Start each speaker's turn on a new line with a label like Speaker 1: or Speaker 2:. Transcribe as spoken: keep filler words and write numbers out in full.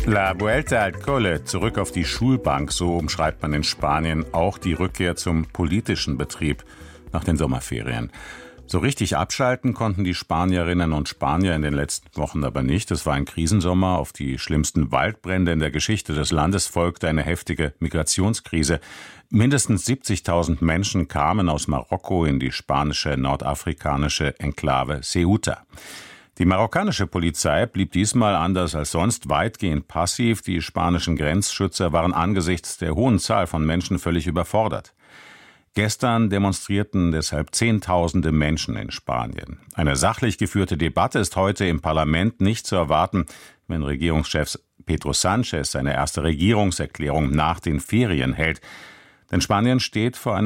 Speaker 1: La Vuelta al Cole, zurück auf die Schulbank, so umschreibt man in Spanien auch die Rückkehr zum politischen Betrieb nach den Sommerferien. So richtig abschalten konnten die Spanierinnen und Spanier in den letzten Wochen aber nicht. Es war ein Krisensommer. Auf die schlimmsten Waldbrände in der Geschichte des Landes folgte eine heftige Migrationskrise. Mindestens siebzigtausend Menschen kamen aus Marokko in die spanische nordafrikanische Enklave Ceuta. Die marokkanische Polizei blieb diesmal anders als sonst weitgehend passiv. Die spanischen Grenzschützer waren angesichts der hohen Zahl von Menschen völlig überfordert. Gestern demonstrierten deshalb Zehntausende Menschen in Spanien. Eine sachlich geführte Debatte ist heute im Parlament nicht zu erwarten, wenn Regierungschef Pedro Sánchez seine erste Regierungserklärung nach den Ferien hält. Denn Spanien steht vor einer